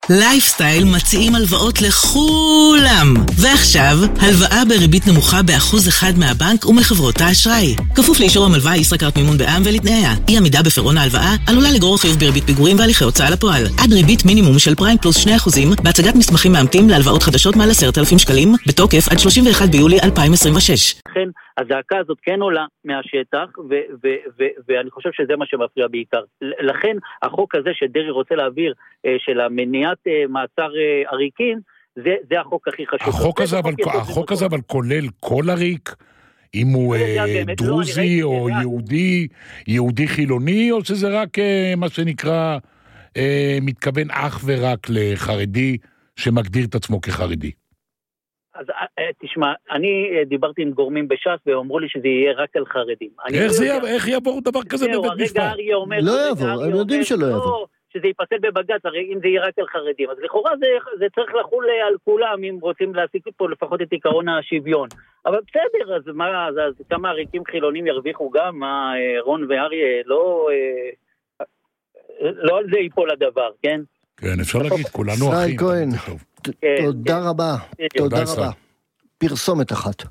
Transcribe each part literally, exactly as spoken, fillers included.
לייפסטייל מציעים הלוואות לכולם. ועכשיו, הלוואה בריבית נמוכה באחוז אחד מהבנק ומחברות האשראי. כפוף לאישור המלווה ישראכרט מימון בע"מ ולתנאיה. אי עמידה בפירעון ההלוואה עלולה לגרור חיוב בריבית פיגורים והליכי הוצאה לפועל. עד ריבית מינימום של פריים פלוס שני אחוזים בהצגת מסמכים מאמתים להלוואות חדשות מעל עשרת אלפים שקלים, בתוקף עד שלושים ואחד ביולי אלפיים עשרים ושש. לכן, הזעקה הזאת כן עולה מהשטח, ו- ו- ו- ואני חושב שזה מה שמפריע בעיקר. לכן, החוק הזה שדרי רוצה להעביר, של המניעת מעצר עריקים, זה, זה החוק הכי חשוב. החוק הזה, אבל, החוק הזה אבל כולל כל עריק? אם הוא דרוזי או יהודי, יהודי חילוני, או שזה רק מה שנקרא, מתכוון אך ורק לחרדי שמגדיר את עצמו כחרדי? אז תשמע, אני דיברתי עם גורמים בש"ס ואומרו לי שזה יהיה רק על חרדים. איך יעבור דבר כזה בבית משפט? לא יעבור, הם יודעים שלא יעבור. שזה ייפסל בבג"ץ, הרי אם זה יהיה רק על חרדים. אז לכאורה זה, זה צריך לחול על כולם, אם רוצים להשיג פה לפחות את עיקרון השוויון. אבל בסדר, אז מה, אז, אז כמה עריקים חילונים ירוויחו גם, מה, רון ואריה, לא, לא על זה ייפול הדבר, כן? כן, אפשר להגיד, כולנו אחים. ישראל כהן, תודה רבה, תודה רבה. פרסומת אחת.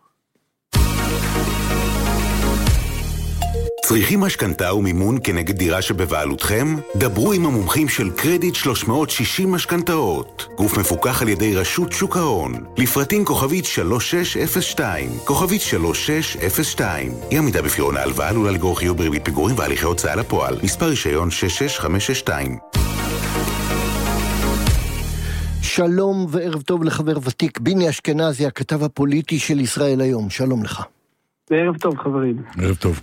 צריכים משכנתה ומימון כנגד דירה שבבעלותכם? דברו עם המומחים של קרדיט שלוש מאות שישים משכנתאות. גוף מפוקח על ידי רשות שוק ההון. לפרטים כוכבית שלוש שש אפס שתיים. כוכבית שלוש שש אפס שתיים. אי עמידה בפירעון ההלוואה עלולה לגרור חיוב בריבית פיגורים והליכי הוצאה לפועל. מספר רישיון שש שש חמש שש שתיים. שלום וערב טוב לחבר ותיק ביני אשכנזי, הכתב הפוליטי של ישראל היום. שלום לך. ערב טוב חברים. ערב טוב.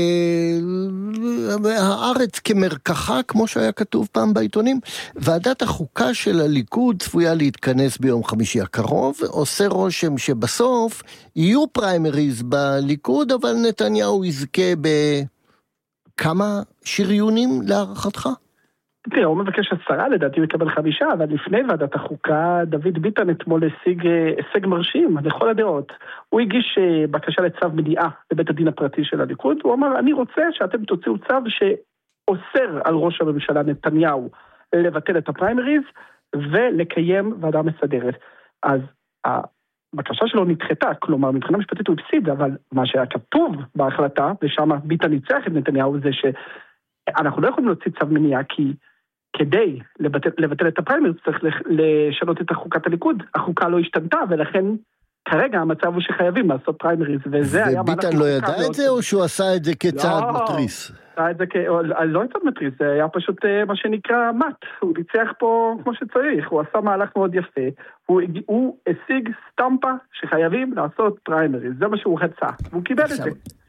הארץ כמרקחה, כמו שהיה כתוב פעם בעיתונים. ועדת החוקה של הליכוד צפויה להתכנס ביום חמישי הקרוב. עושה רושם שבסוף יהיו פריימריז בליכוד, אבל נתניהו יזכה בכמה שריונים להערכתך? תראה, הוא מבקש עשרה, לדעתי הוא יקבל חמישה, אבל לפני ועדת החוקה, דוד ביטן אתמול השיג הישג מרשים, לכל הדעות. הוא הגיש בקשה לצו מניעה לבית הדין הפרטי של הליכוד, הוא אמר, אני רוצה שאתם תוציאו צו שאוסר על ראש הממשלה נתניהו לבטל את הפריימריז, ולקיים ועדה מסדרת. אז הבקשה שלו נדחתה, כלומר, מבחינה משפטית הוא הפסיד, אבל מה שהיה כתוב בהחלטה, ושם ביטן ניצח את נתניהו, זה שאנחנו לא יכולים להוציא צו מניעה, כי כדי לבטל, לבטל את הפריימריז צריך לשנות את חוקת הליכוד. החוקה לא השתנתה, ולכן כרגע המצב הוא שחייבים לעשות פריימריז, וזה היה... וביטן לא ידע את זה, או שהוא עשה את זה כצעד מטריס? עשה את זה כ... לא הייתה מטריס, זה היה פשוט מה שנקרא מת. הוא ניצח פה כמו שצריך, הוא עשה מהלך מאוד יפה, הוא, הוא השיג סטמפה שחייבים לעשות פריימריז, זה מה שהוא רצה, והוא קיבל את זה.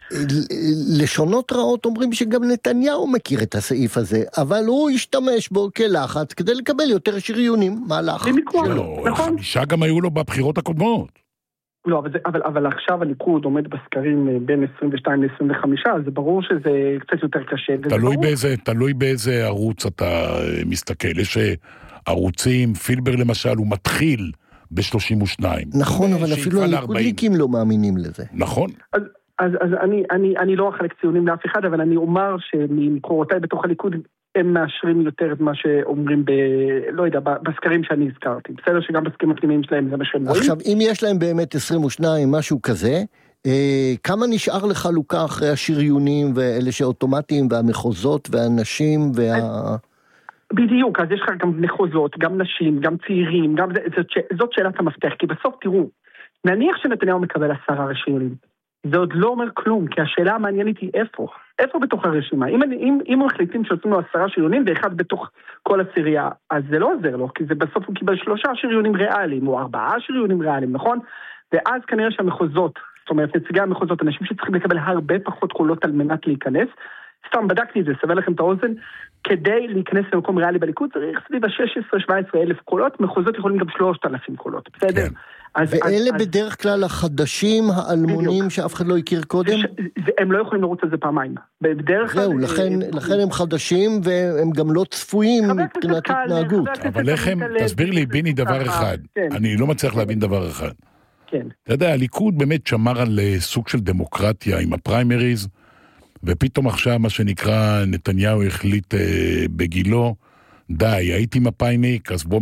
לשונות רעות אומרים שגם נתניהו מכיר את הסעיף הזה, אבל הוא השתמש בו כלחץ כדי לקבל יותר שריונים. מהלך שלו. חמישה גם היו לו בבחירות הקודמות. לא, אבל, זה, אבל, אבל עכשיו הליכוד עומד בסקרים בין עשרים ושתיים ל-עשרים וחמש, אז זה ברור שזה קצת יותר קשה. תלוי באיזה, תלוי באיזה ערוץ אתה מסתכל. יש ערוצים, פילבר למשל, הוא מתחיל ב-שלושים ושתיים. נכון, אבל אפילו הליכודניקים לא מאמינים לזה. נכון. אז אז, אז אני, אני, אני לא אחלק ציונים לאף אחד, אבל אני אומר שמקורותיי בתוך הליכוד, הם מאשרים יותר את מה שאומרים ב... לא יודע, בסקרים שאני הזכרתי. בסדר שגם בסקרים הפנימיים שלהם זה מה שהם רואים. עכשיו, אם יש להם באמת עשרים ושתיים, משהו כזה, אה, כמה נשאר לחלוקה אחרי השריונים, ואלה שאוטומטיים, והמחוזות, והנשים, וה... בדיוק, אז יש לך גם מחוזות, גם נשים, גם צעירים, גם... זאת, זאת שאלת המפתח, כי בסוף תראו, נניח שנתניהו מקבל עשרה שריונים. זה עוד לא אומר כלום, כי השאלה המעניינת היא איפה. איפה בתוך הרשימה? אם, אם, אם הוא מחליטים שעושים לו עשרה שריונים, ואחד בתוך כל הסירייה, אז זה לא עוזר לו, כי זה בסוף הוא קיבל שלושה שריונים ריאליים, או ארבעה שריונים ריאליים, נכון? ואז כנראה שהמחוזות, זאת אומרת, נציגי המחוזות, אנשים שצריכים לקבל הרבה פחות קולות על מנת להיכנס, סתם בדקתי את זה, סבל לכם את האוזן, כדי להיכנס למקום ריאלי בליכוד, צריך סביב ה-שש עשרה שבע עשרה אלף קולות, מחוזות יכולים גם שלושת אלפים קולות, בסדר? אז, ואלה אז, בדרך כלל החדשים, האלמונים שאף אחד לא הכיר קודם? ש, זה, הם לא יכולים לרוץ על זה פעמיים. בדרך כלל... זהו, לכן, לכן הם חדשים, והם גם לא צפויים מבחינת התנהגות. אבל איך הם, תסביר לי, ביני דבר אחד. כן. אני לא מצליח להבין דבר אחד. כן. אתה יודע, הליכוד באמת שמר על סוג של דמוקרטיה עם הפריימריז, ופתאום עכשיו מה שנקרא נתניהו החליט אה, בגילו, די, הייתי מפאיניק, אז בוא